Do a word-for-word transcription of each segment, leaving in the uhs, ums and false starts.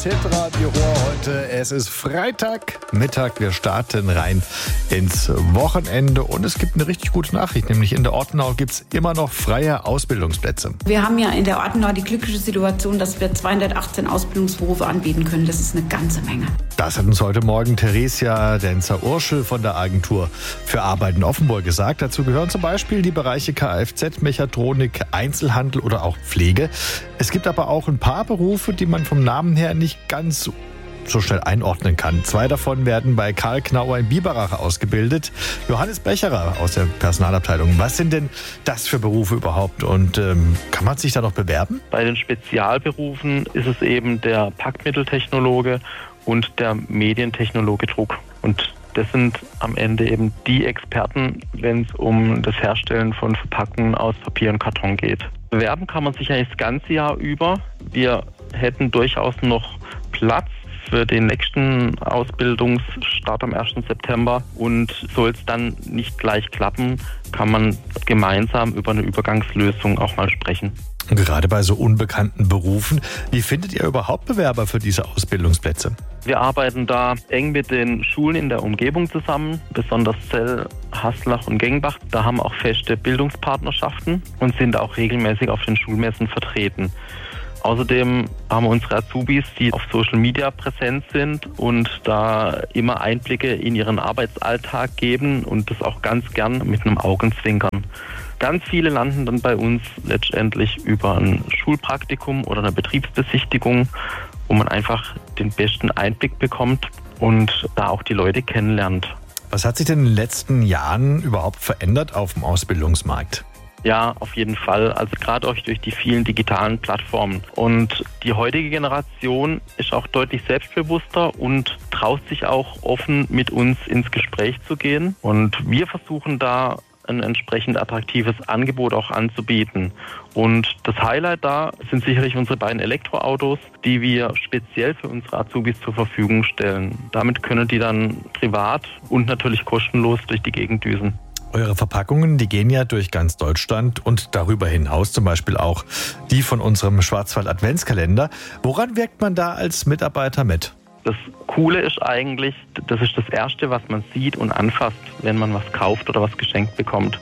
Hitradio Ohr heute. Es ist Freitagmittag. Wir starten rein ins Wochenende und es gibt eine richtig gute Nachricht, nämlich in der Ortenau gibt es immer noch freie Ausbildungsplätze. Wir haben ja in der Ortenau die glückliche Situation, dass wir zweihundertachtzehn Ausbildungsberufe anbieten können. Das ist eine ganze Menge. Das hat uns heute Morgen Theresia Denzer-Urschel von der Agentur für Arbeit in Offenburg gesagt. Dazu gehören zum Beispiel die Bereiche Kfz, Mechatronik, Einzelhandel oder auch Pflege. Es gibt aber auch ein paar Berufe, die man vom Namen her nicht ganz so schnell einordnen kann. Zwei davon werden bei Karl Knauer in Biberach ausgebildet. Johannes Becherer aus der Personalabteilung. Was sind denn das für Berufe überhaupt und ähm, kann man sich da noch bewerben? Bei den Spezialberufen ist es eben der Packmitteltechnologe und der Medientechnologe Druck. Und das sind am Ende eben die Experten, wenn es um das Herstellen von Verpackungen aus Papier und Karton geht. Bewerben kann man sich eigentlich das ganze Jahr über. Wir hätten durchaus noch Platz für den nächsten Ausbildungsstart am ersten September. Und soll es dann nicht gleich klappen, kann man gemeinsam über eine Übergangslösung auch mal sprechen. Gerade bei so unbekannten Berufen, wie findet ihr überhaupt Bewerber für diese Ausbildungsplätze? Wir arbeiten da eng mit den Schulen in der Umgebung zusammen, besonders Zell, Haslach und Gengbach. Da haben auch feste Bildungspartnerschaften und sind auch regelmäßig auf den Schulmessen vertreten. Außerdem haben unsere Azubis, die auf Social Media präsent sind und da immer Einblicke in ihren Arbeitsalltag geben und das auch ganz gern mit einem Augenzwinkern. Ganz viele landen dann bei uns letztendlich über ein Schulpraktikum oder eine Betriebsbesichtigung, wo man einfach den besten Einblick bekommt und da auch die Leute kennenlernt. Was hat sich denn in den letzten Jahren überhaupt verändert auf dem Ausbildungsmarkt? Ja, auf jeden Fall. Also gerade auch durch die vielen digitalen Plattformen. Und die heutige Generation ist auch deutlich selbstbewusster und traut sich auch offen mit uns ins Gespräch zu gehen. Und wir versuchen da ein entsprechend attraktives Angebot auch anzubieten. Und das Highlight da sind sicherlich unsere beiden Elektroautos, die wir speziell für unsere Azubis zur Verfügung stellen. Damit können die dann privat und natürlich kostenlos durch die Gegend düsen. Eure Verpackungen, die gehen ja durch ganz Deutschland und darüber hinaus, zum Beispiel auch die von unserem Schwarzwald-Adventskalender. Woran wirkt man da als Mitarbeiter mit? Das Coole ist eigentlich, das ist das Erste, was man sieht und anfasst, wenn man was kauft oder was geschenkt bekommt.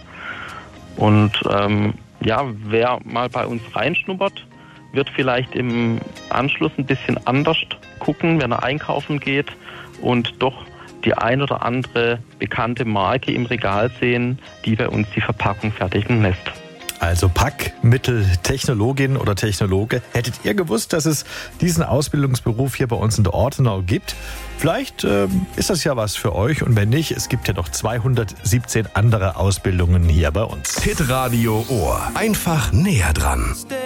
Und ähm, ja, wer mal bei uns reinschnuppert, wird vielleicht im Anschluss ein bisschen anders gucken, wenn er einkaufen geht und doch die ein oder andere bekannte Marke im Regal sehen, die bei uns die Verpackung fertigen lässt. Also Packmitteltechnologin oder Technologe. Hättet ihr gewusst, dass es diesen Ausbildungsberuf hier bei uns in der Ortenau gibt? Vielleicht ähm, ist das ja was für euch und wenn nicht, es gibt ja noch zweihundertsiebzehn andere Ausbildungen hier bei uns. Hitradio Ohr. Einfach näher dran.